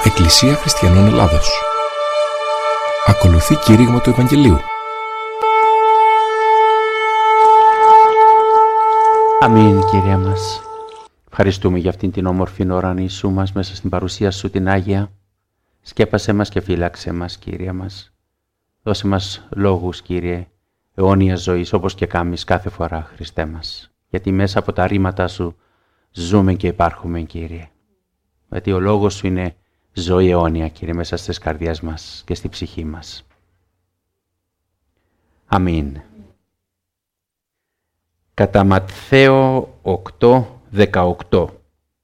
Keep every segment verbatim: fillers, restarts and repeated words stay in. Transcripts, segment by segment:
Εκκλησία Χριστιανών Ελλάδος. Ακολουθεί κήρυγμα του Ευαγγελίου. Αμήν, Κύριε μας. Ευχαριστούμε για αυτήν την όμορφη ώρα νήσου μας μέσα στην παρουσία Σου την Άγια. Σκέπασε μας και φύλαξε μας, Κύριε μας. Δώσε μας λόγους, Κύριε, αιώνιας ζωής, όπως και κάμεις κάθε φορά, Χριστέ μας. Γιατί μέσα από τα ρήματα Σου ζούμε και υπάρχουμε, Κύριε. Γιατί ο λόγος Σου είναι ζωή αιώνια, Κύριε, μέσα στις καρδιές μας και στη ψυχή μας. Αμήν. Κατά Ματθαίο οκτώ δεκαοκτώ.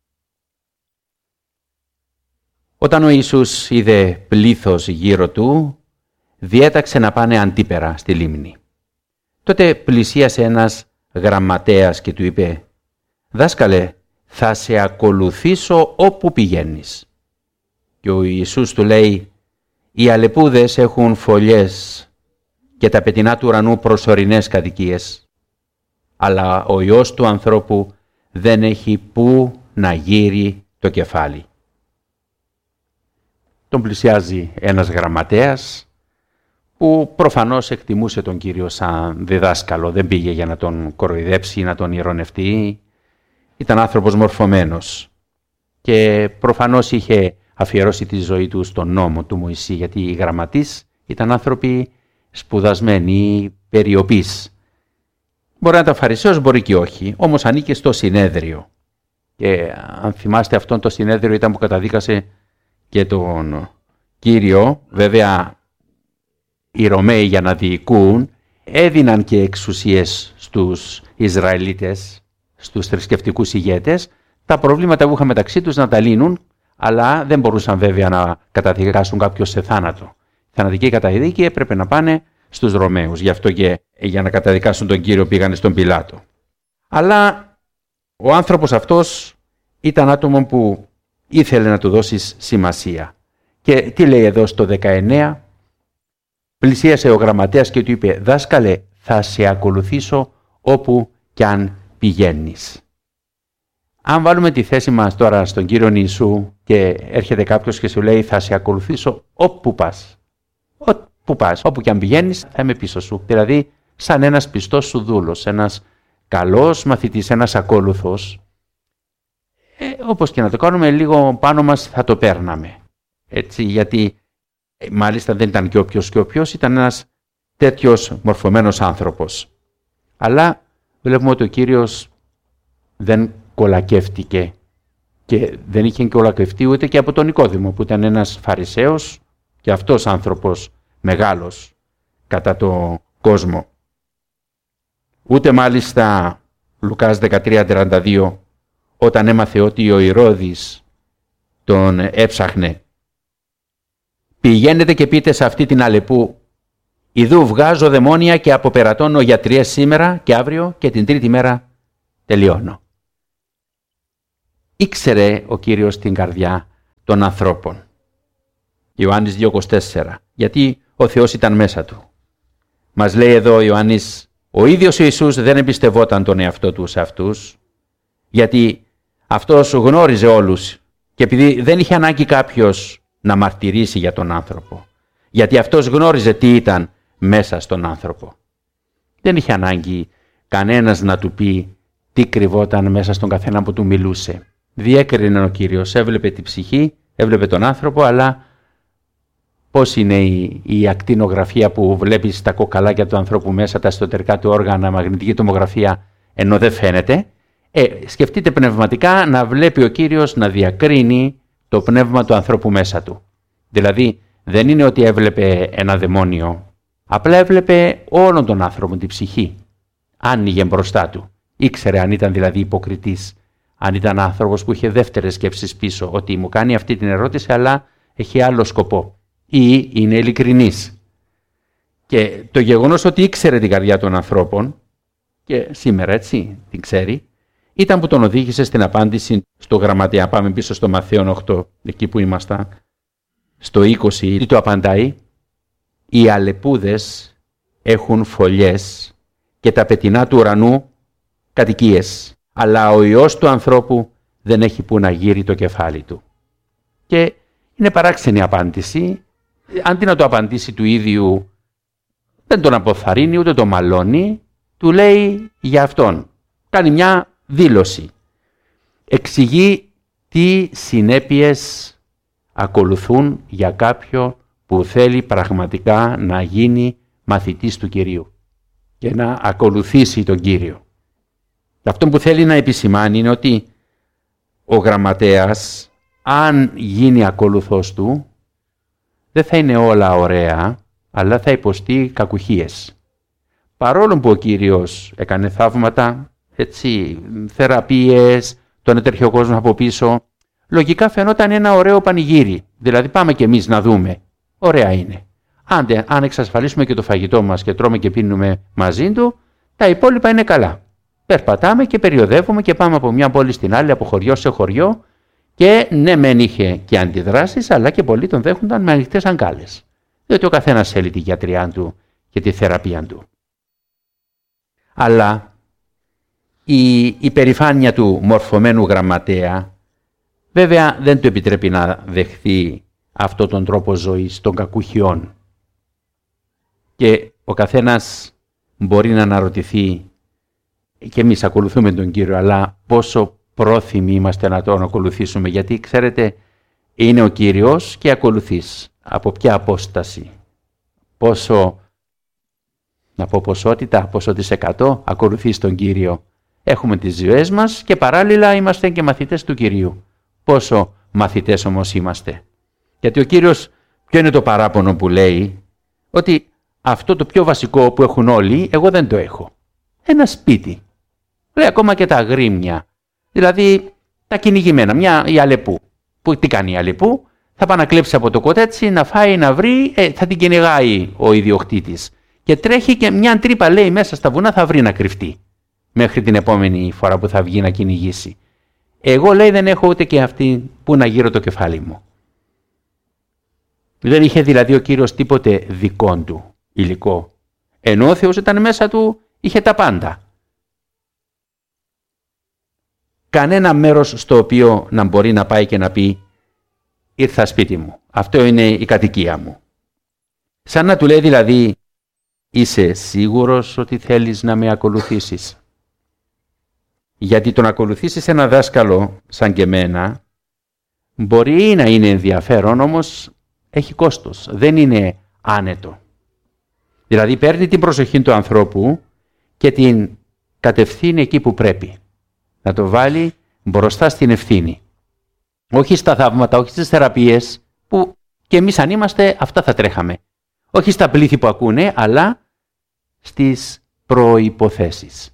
Όταν ο Ιησούς είδε πλήθος γύρω Του, διέταξε να πάνε αντίπερα στη λίμνη. Τότε πλησίασε ένας γραμματέας και Του είπε «Δάσκαλε, θα σε ακολουθήσω όπου πηγαίνεις». Και ο Ιησούς του λέει «Οι αλεπούδες έχουν φωλιές και τα πετεινά του ουρανού προσωρινές κατοικίες, αλλά ο Υιός του ανθρώπου δεν έχει πού να γύρει το κεφάλι». Τον πλησιάζει ένας γραμματέας που προφανώς εκτιμούσε τον Κύριο σαν διδάσκαλο, δεν πήγε για να τον κοροϊδέψει ή να τον ειρωνευτεί. Ήταν άνθρωπος μορφωμένος και προφανώς είχε αφιερώσει τη ζωή του στον νόμο του Μωυσή, γιατί οι γραμματείς ήταν άνθρωποι σπουδασμένοι, περιοπείς. Μπορεί να ήταν Φαρισαίος, μπορεί και όχι, όμως ανήκε στο συνέδριο. Και αν θυμάστε, αυτόν το συνέδριο ήταν που καταδίκασε και τον Κύριο. Βέβαια, οι Ρωμαίοι για να διοικούν έδιναν και εξουσίες στους Ισραηλίτες, στους θρησκευτικούς ηγέτες, τα προβλήματα που είχαν μεταξύ τους να τα λύνουν, αλλά δεν μπορούσαν βέβαια να καταδικάσουν κάποιον σε θάνατο. Η θανατική καταδίκη έπρεπε να πάνε στους Ρωμαίους. Γι' αυτό και για να καταδικάσουν τον Κύριο πήγανε στον Πιλάτο. Αλλά ο άνθρωπος αυτός ήταν άτομο που ήθελε να του δώσεις σημασία. Και τι λέει εδώ στο δεκαεννέα, πλησίασε ο γραμματέας και του είπε «Δάσκαλε, θα σε ακολουθήσω όπου κι αν πηγαίνεις». Αν βάλουμε τη θέση μας τώρα στον Κύριο Ιησού και έρχεται κάποιος και σου λέει «Θα σε ακολουθήσω όπου πας». Όπου πας, όπου κι αν πηγαίνεις θα είμαι πίσω σου. Δηλαδή σαν ένας πιστός σου δούλος, ένας καλός μαθητής, ένας ακόλουθος. Ε, όπως και να το κάνουμε, λίγο πάνω μας θα το παίρναμε. Έτσι, γιατί ε, μάλιστα δεν ήταν και όποιος και όποιος, ήταν ένας τέτοιος μορφωμένος άνθρωπος. Αλλά βλέπουμε ότι ο Κύριος δεν κολακεύτηκε και δεν είχε κολακευτεί ούτε και από τον Νικόδημο, που ήταν ένας Φαρισαίος και αυτός άνθρωπος μεγάλος κατά το κόσμο. Ούτε μάλιστα Λουκάς δεκατρία τριάντα δύο, όταν έμαθε ότι ο Ηρώδης τον έψαχνε, «Πηγαίνετε και πείτε σε αυτή την αλεπού, ιδού βγάζω δαιμόνια και αποπερατώνω γιατριές σήμερα και αύριο και την τρίτη μέρα τελειώνω». Ήξερε ο Κύριος την καρδιά των ανθρώπων. Ιωάννης δύο είκοσι τέσσερα, γιατί ο Θεός ήταν μέσα του. Μας λέει εδώ ο Ιωάννης, ο ίδιος ο Ιησούς δεν εμπιστευόταν τον εαυτό του σε αυτούς, γιατί αυτός γνώριζε όλους και επειδή δεν είχε ανάγκη κάποιος να μαρτυρήσει για τον άνθρωπο, γιατί αυτός γνώριζε τι ήταν μέσα στον άνθρωπο. Δεν είχε ανάγκη κανένας να του πει τι κρυβόταν μέσα στον καθένα που του μιλούσε. Διέκρινε ο Κύριος, έβλεπε τη ψυχή, έβλεπε τον άνθρωπο, αλλά πώς είναι η, η ακτινογραφία που βλέπεις τα κοκαλάκια του ανθρώπου μέσα, τα εσωτερικά του όργανα, μαγνητική τομογραφία, ενώ δεν φαίνεται. Ε, σκεφτείτε πνευματικά να βλέπει ο Κύριος να διακρίνει το πνεύμα του ανθρώπου μέσα του. Δηλαδή δεν είναι ότι έβλεπε ένα δαιμόνιο, απλά έβλεπε όλον τον άνθρωπο, την ψυχή. Άνοιγε μπροστά του. Ήξερε αν ήταν δηλαδή υποκριτής, αν ήταν άνθρωπος που είχε δεύτερες σκέψεις πίσω, ότι μου κάνει αυτή την ερώτηση αλλά έχει άλλο σκοπό ή είναι ειλικρινής. Και το γεγονός ότι ήξερε την καρδιά των ανθρώπων, και σήμερα έτσι την ξέρει, ήταν που τον οδήγησε στην απάντηση στο γραμματέα. Πάμε πίσω στο Ματθαίον οκτώ, εκεί που ήμασταν, στο είκοσι, τι του απαντάει, «Οι αλεπούδες έχουν φωλιές και τα πετεινά του ουρανού κατοικίες, αλλά ο Υιός του ανθρώπου δεν έχει που να γύρει το κεφάλι του». Και Είναι παράξενη απάντηση. Αντί να το απαντήσει του ίδιου, δεν τον αποθαρρύνει ούτε τον μαλώνει, του λέει για αυτόν. Κάνει μια δήλωση. Εξηγεί τι συνέπειες ακολουθούν για κάποιον που θέλει πραγματικά να γίνει μαθητής του Κυρίου και να ακολουθήσει τον Κύριο. Αυτό που θέλει να επισημάνει είναι ότι ο γραμματέας, αν γίνει ακολουθός του, δεν θα είναι όλα ωραία, αλλά θα υποστεί κακουχίες. Παρόλο που ο Κύριος έκανε θαύματα, έτσι, θεραπείες, τον έτρεχε ο κόσμος από πίσω, λογικά φαινόταν ένα ωραίο πανηγύρι. Δηλαδή πάμε κι εμείς να δούμε. Ωραία είναι. Άντε, αν εξασφαλίσουμε και το φαγητό μας και τρώμε και πίνουμε μαζί του, τα υπόλοιπα είναι καλά. Περπατάμε και περιοδεύουμε και πάμε από μια πόλη στην άλλη, από χωριό σε χωριό, και ναι, μεν είχε και αντιδράσεις, αλλά και πολλοί τον δέχονταν με ανοιχτές αγκάλες. Διότι ο καθένας θέλει τη γιατριά του και τη θεραπεία του. Αλλά η υπερηφάνεια του μορφωμένου γραμματέα βέβαια δεν του επιτρέπει να δεχθεί αυτόν τον τρόπο ζωής των κακουχιών. Και ο καθένας μπορεί να αναρωτηθεί, και εμείς ακολουθούμε τον Κύριο, αλλά πόσο πρόθυμοι είμαστε να τον ακολουθήσουμε, γιατί ξέρετε είναι ο Κύριος και ακολουθείς. Από ποια απόσταση, πόσο, να πω ποσότητα, πόσο της εκατό ακολουθείς τον Κύριο. Έχουμε τις ζωές μας και παράλληλα είμαστε και μαθητές του Κυρίου. Πόσο μαθητές όμως είμαστε. Γιατί ο Κύριος, ποιο είναι το παράπονο που λέει, ότι αυτό το πιο βασικό που έχουν όλοι, εγώ δεν το έχω. Ένα σπίτι. Λέει ακόμα και τα αγρίμια. Δηλαδή τα κυνηγημένα, μια η Αλεπού. Που τι κάνει η Αλεπού, θα πάει να κλέψει από το κοτέτσι, να φάει, να βρει, ε, θα την κυνηγάει ο ιδιοκτήτης. Και τρέχει και μια τρύπα, λέει, μέσα στα βουνά θα βρει να κρυφτεί. Μέχρι την επόμενη φορά που θα βγει να κυνηγήσει. Εγώ, λέει, δεν έχω ούτε και αυτή που να γύρω το κεφάλι μου. Δεν είχε δηλαδή ο Κύριος τίποτε δικών του υλικό. Ενώ ο Θεός ήταν μέσα του, είχε τα πάντα. Κανένα μέρος στο οποίο να μπορεί να πάει και να πει ήρθα σπίτι μου, αυτό είναι η κατοικία μου. Σαν να του λέει δηλαδή, είσαι σίγουρος ότι θέλεις να με ακολουθήσεις? Γιατί το να ακολουθήσεις ένα δάσκαλο σαν και εμένα μπορεί να είναι ενδιαφέρον, όμως έχει κόστος, δεν είναι άνετο. Δηλαδή παίρνει την προσοχή του ανθρώπου και την κατευθύνει εκεί που πρέπει. Να το βάλει μπροστά στην ευθύνη. Όχι στα θαύματα, όχι στις θεραπείες, που και εμείς αν είμαστε αυτά θα τρέχαμε. Όχι στα πλήθη που ακούνε, αλλά στις προϋποθέσεις.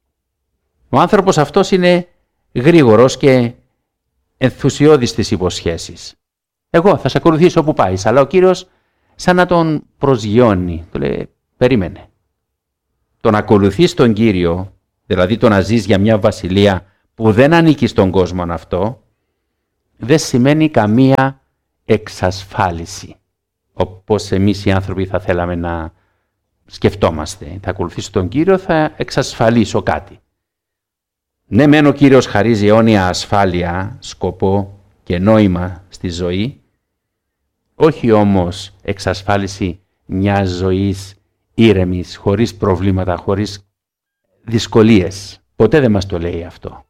Ο άνθρωπος αυτός είναι γρήγορος και ενθουσιώδης στις υποσχέσεις. Εγώ θα σε ακολουθήσω όπου πάεις, αλλά ο Κύριος σαν να τον προσγειώνει. Του λέει, περίμενε. Το να ακολουθείς τον Κύριο, δηλαδή το να ζεις για μια βασιλεία που δεν ανήκει στον κόσμο αυτό, δεν σημαίνει καμία εξασφάλιση. Όπως εμείς οι άνθρωποι θα θέλαμε να σκεφτόμαστε. Θα ακολουθήσω τον Κύριο, θα εξασφαλίσω κάτι. Ναι, μεν ο Κύριος χαρίζει αιώνια ασφάλεια, σκοπό και νόημα στη ζωή, όχι όμως εξασφάλιση μιας ζωής ήρεμης, χωρίς προβλήματα, χωρίς δυσκολίες. Ποτέ δεν μας το λέει αυτό.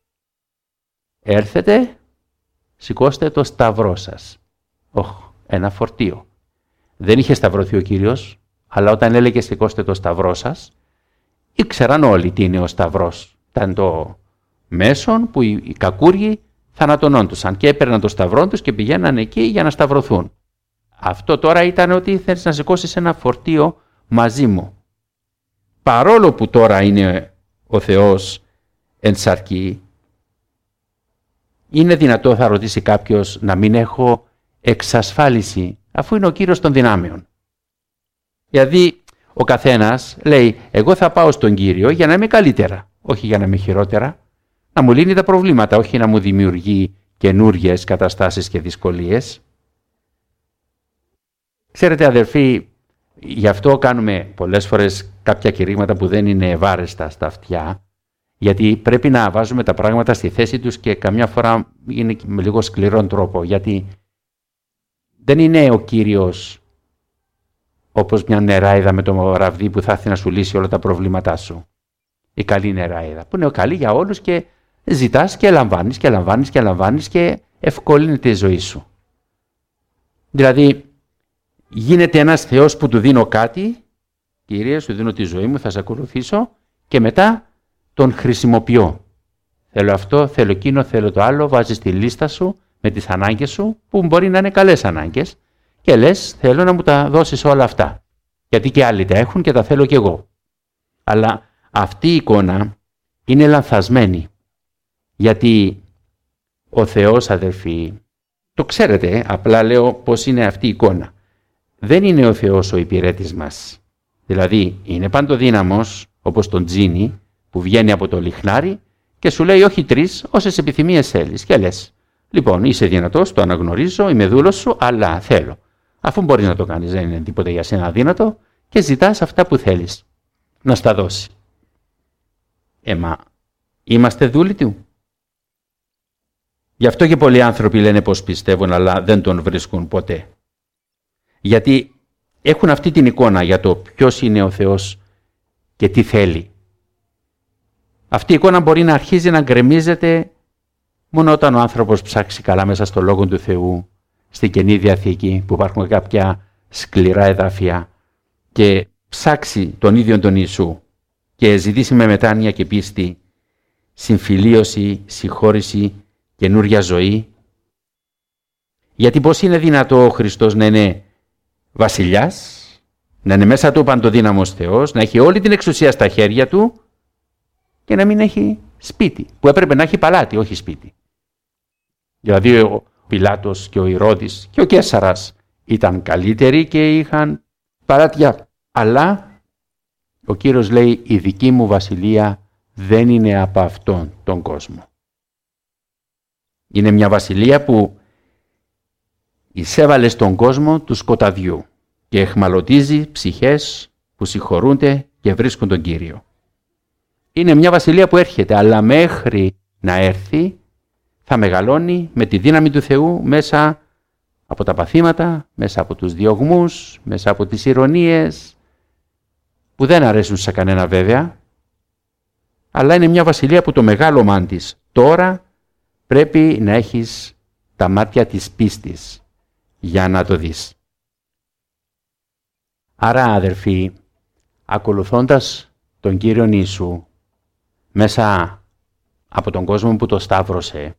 Έρθετε, σηκώστε το σταυρό σας. Οχ, ένα φορτίο. Δεν είχε σταυρωθεί ο Κύριος, αλλά όταν έλεγε σηκώστε το σταυρό σας, ήξεραν όλοι τι είναι ο σταυρός. Ήταν το μέσον που οι κακούργοι θανατωνόντουσαν και έπαιρναν το σταυρό τους και πηγαίναν εκεί για να σταυρωθούν. Αυτό τώρα ήταν ότι θέλεις να σηκώσεις ένα φορτίο μαζί μου. Παρόλο που τώρα είναι ο Θεός εν σαρκή, είναι δυνατό, θα ρωτήσει κάποιος, να μην έχω εξασφάλιση, αφού είναι ο Κύριος των δυνάμεων. Δηλαδή ο καθένας λέει, εγώ θα πάω στον Κύριο για να είμαι καλύτερα, όχι για να είμαι χειρότερα, να μου λύνει τα προβλήματα, όχι να μου δημιουργεί καινούργιες καταστάσεις και δυσκολίες. Ξέρετε αδερφοί, γι' αυτό κάνουμε πολλές φορές κάποια κηρύγματα που δεν είναι ευάρεστα στα αυτιά, γιατί πρέπει να βάζουμε τα πράγματα στη θέση τους και καμιά φορά είναι με λίγο σκληρόν τρόπο, γιατί Δεν είναι ο Κύριος όπως μια νεράιδα με το ραβδί που θα έρθει να σου λύσει όλα τα προβλήματά σου. Η καλή νεράιδα που είναι καλή για όλους και ζητάς και λαμβάνεις και λαμβάνεις και λαμβάνεις και ευκολύνεται η ζωή σου. Δηλαδή γίνεται ένας Θεός που του δίνω κάτι, Κύριε σου δίνω τη ζωή μου, θα σε ακολουθήσω και μετά τον χρησιμοποιώ. Θέλω αυτό, θέλω εκείνο, θέλω το άλλο, βάζεις τη λίστα σου με τις ανάγκες σου που μπορεί να είναι καλές ανάγκες και λες θέλω να μου τα δώσεις όλα αυτά. Γιατί και άλλοι τα έχουν και τα θέλω κι εγώ. Αλλά αυτή η εικόνα είναι λανθασμένη. Γιατί ο Θεός, αδερφοί, το ξέρετε, απλά λέω πώς είναι αυτή η εικόνα. Δεν είναι ο Θεός ο υπηρέτης μας. Δηλαδή είναι παντοδύναμος όπως τον τζίνι που βγαίνει από το λιχνάρι και σου λέει όχι τρεις, όσες επιθυμίες θέλεις. Και λες, λοιπόν είσαι δυνατός, το αναγνωρίζω, είμαι δούλος σου, αλλά θέλω. Αφού μπορείς να το κάνεις, δεν είναι τίποτα για σένα αδύνατο και ζητάς αυτά που θέλεις να στα δώσει. Ε, μα είμαστε δούλοι του. Γι' αυτό και πολλοί άνθρωποι λένε πως πιστεύουν, αλλά δεν τον βρίσκουν ποτέ. Γιατί έχουν αυτή την εικόνα για το ποιος είναι ο Θεός και τι θέλει. Αυτή η εικόνα μπορεί να αρχίζει να γκρεμίζεται μόνο όταν ο άνθρωπος ψάξει καλά μέσα στο Λόγο του Θεού, στην Καινή Διαθήκη που υπάρχουν κάποια σκληρά εδάφια και ψάξει τον ίδιο τον Ιησού και ζητήσει με μετάνοια και πίστη συμφιλίωση, συγχώρηση, καινούρια ζωή. Γιατί πώς είναι δυνατό ο Χριστός να είναι βασιλιάς, να είναι μέσα του παντοδύναμος Θεός, να έχει όλη την εξουσία στα χέρια του και να μην έχει σπίτι, που έπρεπε να έχει παλάτι, όχι σπίτι. Δηλαδή ο Πιλάτος και ο Ηρώδης και ο Καίσαρας ήταν καλύτεροι και είχαν παλάτια. Αλλά ο Κύριος λέει η δική μου βασιλεία δεν είναι από αυτόν τον κόσμο. Είναι μια βασιλεία που εισέβαλε στον κόσμο του σκοταδιού και εχμαλωτίζει ψυχές που συγχωρούνται και βρίσκουν τον Κύριο. Είναι μια βασιλεία που έρχεται, αλλά μέχρι να έρθει θα μεγαλώνει με τη δύναμη του Θεού μέσα από τα παθήματα, μέσα από τους διωγμούς, μέσα από τις ηρωνίες, που δεν αρέσουν σε κανένα βέβαια, αλλά είναι μια βασιλεία που το μεγάλωμά της τώρα πρέπει να έχεις τα μάτια της πίστης για να το δεις. Άρα αδερφοί, ακολουθώντας τον Κύριον Ιησού μέσα από τον κόσμο που το σταύρωσε,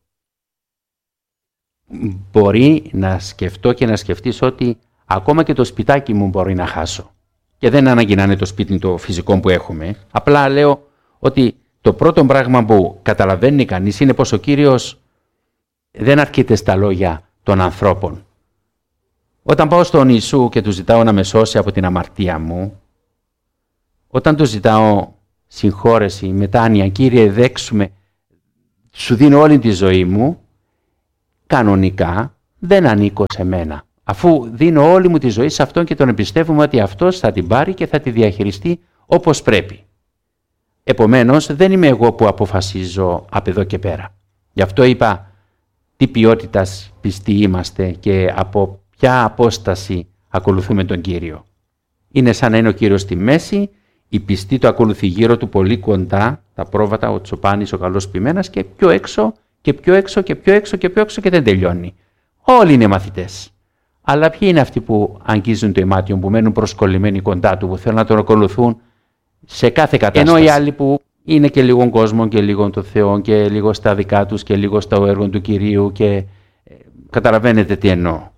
μπορεί να σκεφτώ και να σκεφτείς ότι ακόμα και το σπιτάκι μου μπορεί να χάσω. Και δεν ανάγκη να είναι το σπίτι το φυσικό που έχουμε. Απλά λέω ότι το πρώτο πράγμα που καταλαβαίνει κανείς είναι πως ο Κύριος δεν αρκείται στα λόγια των ανθρώπων. Όταν πάω στον Ιησού και του ζητάω να με σώσει από την αμαρτία μου, όταν του ζητάω συγχώρεση, μετάνοια, Κύριε δέξουμε, σου δίνω όλη τη ζωή μου, κανονικά δεν ανήκω σε μένα. Αφού δίνω όλη μου τη ζωή σε Αυτόν και τον εμπιστεύομαι ότι Αυτός θα την πάρει και θα τη διαχειριστεί όπως πρέπει. Επομένως δεν είμαι εγώ που αποφασίζω από εδώ και πέρα. Γι' αυτό είπα τι ποιότητας πιστοί είμαστε και από ποια απόσταση ακολουθούμε τον Κύριο. Είναι σαν να είναι ο Κύριος στη μέση, η πιστή το ακολουθεί γύρω του πολύ κοντά, τα πρόβατα, ο τσοπάνης, ο καλός ποιμένας και πιο έξω και πιο έξω και πιο έξω και πιο έξω και δεν τελειώνει. Όλοι είναι μαθητές. Αλλά ποιοι είναι αυτοί που αγγίζουν το ημάτιο, που μένουν προσκολλημένοι κοντά του, που θέλουν να τον ακολουθούν σε κάθε κατάσταση. Ενώ οι άλλοι που είναι και λίγο κόσμο και λίγο το Θεό και λίγο στα δικά τους και λίγο στο έργο του Κυρίου και ε, καταλαβαίνετε τι εννοώ.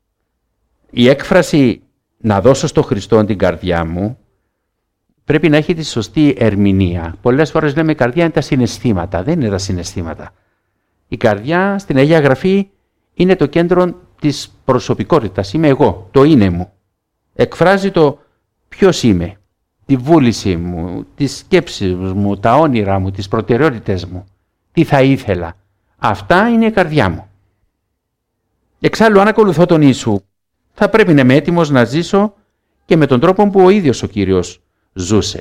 Η έκφραση να δώσω στο Χριστό την καρδιά μου πρέπει να έχει τη σωστή ερμηνεία. Πολλές φορές λέμε η καρδιά είναι τα συναισθήματα. Δεν είναι τα συναισθήματα. Η καρδιά στην Αγία Γραφή είναι το κέντρο της προσωπικότητας. Είμαι εγώ, το είναι μου. Εκφράζει το ποιος είμαι, τη βούληση μου, τις σκέψεις μου, τα όνειρά μου, τις προτεραιότητες μου, τι θα ήθελα. Αυτά είναι η καρδιά μου. Εξάλλου, αν ακολουθώ τον Ιησού, θα πρέπει να είμαι έτοιμος να ζήσω και με τον τρόπο που ο ίδιος ο Κύριος ζούσε.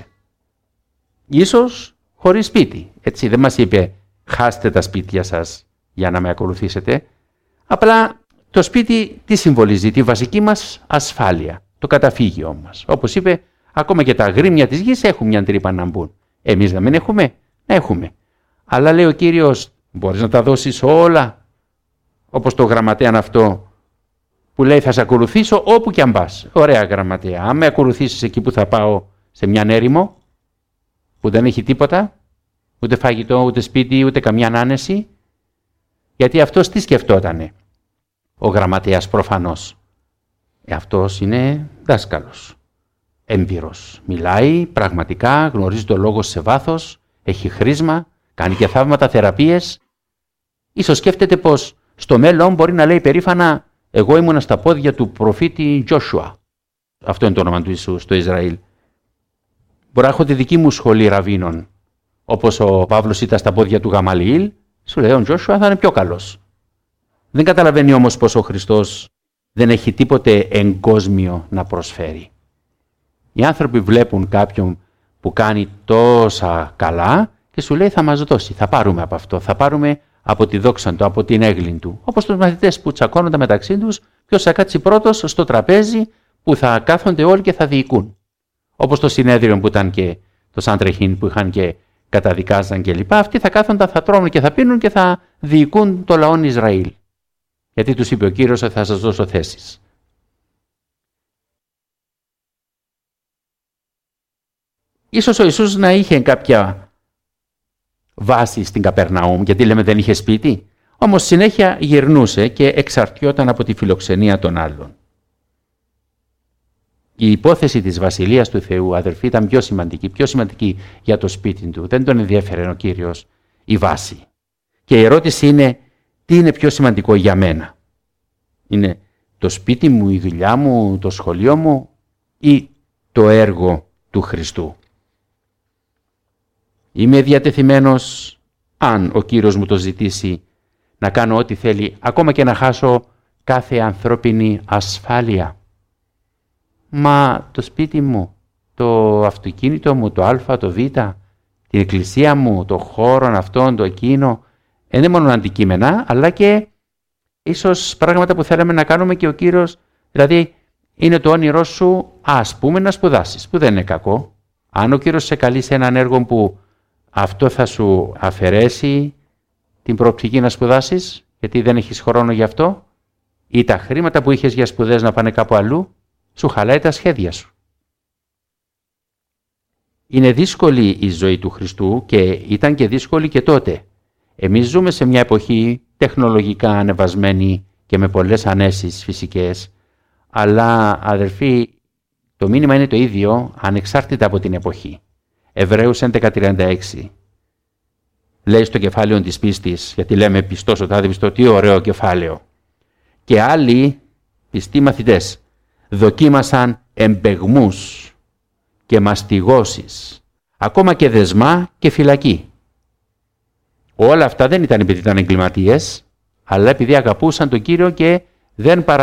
Ίσως χωρίς σπίτι. Έτσι δεν μας είπε χάστε τα σπίτια σας για να με ακολουθήσετε. Απλά Το σπίτι τι συμβολίζει? Τη βασική μας ασφάλεια, το καταφύγιο μας. Όπως είπε, ακόμα και τα αγρίμια της γης έχουν μια τρύπα να μπουν. Εμείς να μην έχουμε? Έχουμε. Αλλά λέει ο Κύριος, μπορείς να τα δώσεις όλα, όπως το γραμματέαν αυτό που λέει θα σε ακολουθήσω όπου και αν πας. Ωραία γραμματέα, αν με ακολουθήσεις εκεί που θα πάω, σε μια έρημο που δεν έχει τίποτα, ούτε φαγητό, ούτε σπίτι, ούτε καμιά άνεση, γιατί αυτός τι σκεφτότανε? Ο γραμματέας προφανώς. Ε, αυτός είναι δάσκαλος, έμπειρος. Μιλάει πραγματικά, γνωρίζει το λόγο σε βάθος, έχει χρήσμα, κάνει και θαύματα, θεραπείες. Ίσως σκέφτεται πως στο μέλλον μπορεί να λέει περήφανα «Εγώ ήμουνα στα πόδια του προφήτη Τζόσουα». Αυτό είναι το όνομα του Ιησού στο Ισραήλ. Μπορεί να έχω τη δική μου σχολή ραβίνων. Όπως ο Παύλος ήταν στα πόδια του Γαμαλιήλ, σου λέει ο Τζόσουα θα είναι πιο καλός. Δεν καταλαβαίνει όμως πως ο Χριστός δεν έχει τίποτε εγκόσμιο να προσφέρει. Οι άνθρωποι βλέπουν κάποιον που κάνει τόσα καλά και σου λέει θα μας δώσει, θα πάρουμε από αυτό, θα πάρουμε από τη δόξα του, από την έγκλη του. Όπως τους μαθητές που τσακώνονται μεταξύ τους, ποιος θα κάτσει πρώτος στο τραπέζι που θα κάθονται όλοι και θα διοικούν. Όπως το συνέδριο που ήταν και το Σαντρεχήν που είχαν και καταδικάζαν κλπ. Αυτοί θα κάθονταν, θα τρώνε και θα πίνουν και θα διοικούν το λαό Ισραήλ. Γιατί τους είπε ο Κύριος ότι θα σας δώσω θέσεις. Ίσως ο Ιησούς να είχε κάποια βάση στην Καπερναούμ, γιατί λέμε δεν είχε σπίτι, όμως συνέχεια γυρνούσε και εξαρτιόταν από τη φιλοξενία των άλλων. Η υπόθεση της Βασιλείας του Θεού, αδερφοί, ήταν πιο σημαντική, πιο σημαντική για το σπίτι του. Δεν τον ενδιέφερε ο Κύριος η βάση. Και η ερώτηση είναι, τι είναι πιο σημαντικό για μένα? Είναι το σπίτι μου, η δουλειά μου, το σχολείο μου ή το έργο του Χριστού? Είμαι διατεθειμένος, αν ο Κύριος μου το ζητήσει, να κάνω ό,τι θέλει, ακόμα και να χάσω κάθε ανθρώπινη ασφάλεια. Μα το σπίτι μου, το αυτοκίνητο μου, το Α, το Β, την εκκλησία μου, το χώρο αυτόν, το εκείνο, δεν είναι μόνο αντικείμενα, αλλά και ίσως πράγματα που θέλαμε να κάνουμε και ο Κύριος, δηλαδή είναι το όνειρό σου, ας πούμε, να σπουδάσεις, που δεν είναι κακό. Αν ο Κύριος σε καλεί σε έναν έργο που αυτό θα σου αφαιρέσει την προοπτική να σπουδάσεις, γιατί δεν έχεις χρόνο γι' αυτό, ή τα χρήματα που είχες για σπουδές να πάνε κάπου αλλού, σου χαλάει τα σχέδια σου. Είναι δύσκολη η ζωή του Χριστού και ήταν και δύσκολη και τότε. Εμείς ζούμε σε μια εποχή τεχνολογικά ανεβασμένη και με πολλές ανέσεις φυσικές, αλλά αδερφοί, το μήνυμα είναι το ίδιο ανεξάρτητα από την εποχή. Εβραίους έντεκα τριάντα έξι λέει στο κεφάλαιο της πίστης, γιατί λέμε πιστός ο τάδε πιστό, τι ωραίο κεφάλαιο. Και άλλοι πιστοί μαθητές δοκίμασαν εμπεγμούς και μαστιγώσεις, ακόμα και δεσμά και φυλακή. Όλα αυτά δεν ήταν επειδή ήταν εγκληματίες, αλλά επειδή αγαπούσαν τον Κύριο και δεν παρα